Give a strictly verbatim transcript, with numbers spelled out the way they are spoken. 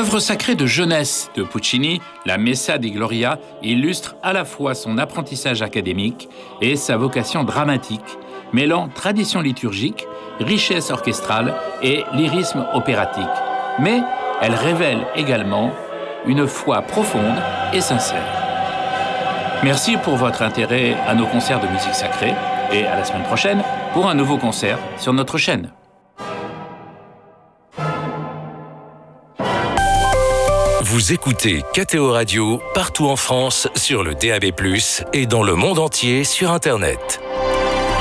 L'œuvre sacrée de jeunesse de Puccini, la Messa di Gloria, illustre à la fois son apprentissage académique et sa vocation dramatique, mêlant tradition liturgique, richesse orchestrale et lyrisme opératique. Mais elle révèle également une foi profonde et sincère. Merci pour votre intérêt à nos concerts de musique sacrée et à la semaine prochaine pour un nouveau concert sur notre chaîne. Vous écoutez K T O Radio partout en France sur le D A B plus, et dans le monde entier sur Internet.